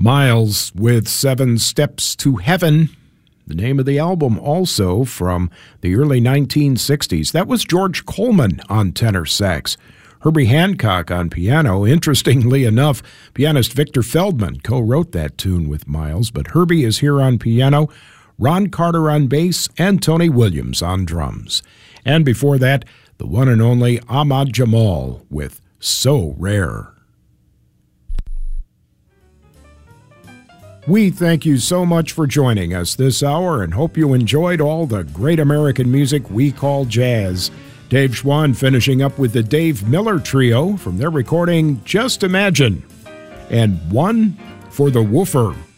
Miles with 7 Steps to Heaven, the name of the album, also from the early 1960s. That was George Coleman on tenor sax. Herbie Hancock on piano. Interestingly enough, pianist Victor Feldman co-wrote that tune with Miles, but Herbie is here on piano, Ron Carter on bass, and Tony Williams on drums. And before that, the one and only Ahmad Jamal with So Rare. We thank you so much for joining us this hour and hope you enjoyed all the great American music we call jazz. Dave Schwann finishing up with the Dave Miller Trio from their recording Just Imagine, and One for the Woofer.